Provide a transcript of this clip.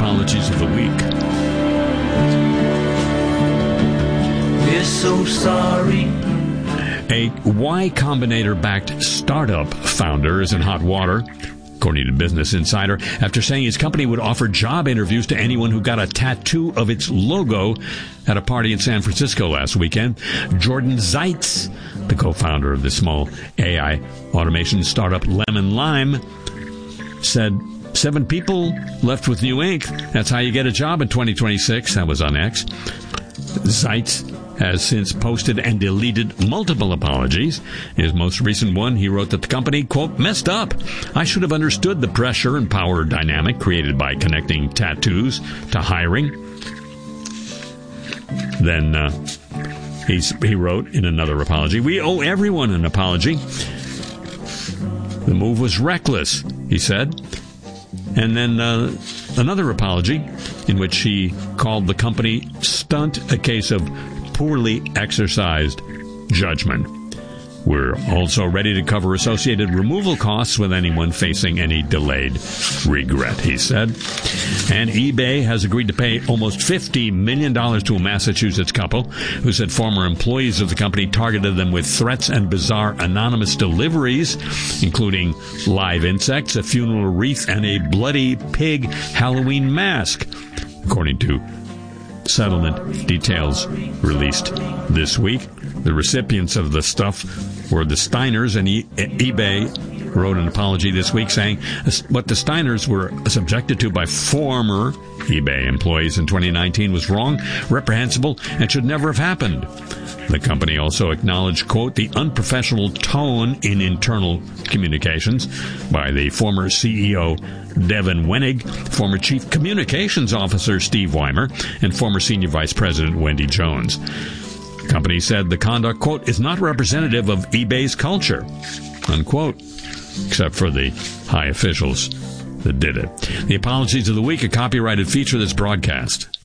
apologies of the week. We're so sorry. A Y Combinator-backed startup founder is in hot water, according to Business Insider, after saying his company would offer job interviews to anyone who got a tattoo of its logo at a party in San Francisco last weekend. Jordan Zeitz, the co-founder of the small AI automation startup Lemon Lime, said 7 people left with new ink. That's how you get a job in 2026. That was on X. Zeitz has since posted and deleted multiple apologies. In his most recent one, he wrote that the company, quote, messed up. I should have understood the pressure and power dynamic created by connecting tattoos to hiring. Then he wrote in another apology, we owe everyone an apology. The move was reckless, he said. And then another apology in which he called the company stunt a case of poorly exercised judgment. We're also ready to cover associated removal costs with anyone facing any delayed regret, he said. And eBay has agreed to pay almost $50 million to a Massachusetts couple who said former employees of the company targeted them with threats and bizarre anonymous deliveries, including live insects, a funeral wreath, and a bloody pig Halloween mask, according to settlement details released this week. The recipients of the stuff were the Steiners, and eBay wrote an apology this week saying what the Steiners were subjected to by former eBay employees in 2019 was wrong, reprehensible, and should never have happened. The company also acknowledged, quote, the unprofessional tone in internal communications by the former CEO Devin Wenig, former Chief Communications Officer Steve Weimer, and former Senior Vice President Wendy Jones. The company said the conduct, quote, is not representative of eBay's culture, unquote, except for the high officials that did it. The apologies of the week, a copyrighted feature of this broadcast.